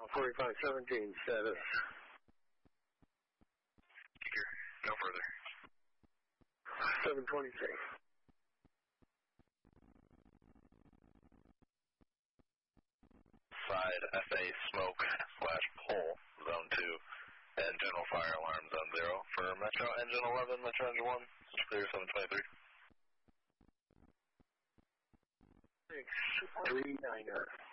4517 status. No further. 726. Side FA smoke / pole, zone 2, and general fire alarm, zone 0. For Metro Engine 11, Metro Engine 1, it's clear 723. 639er.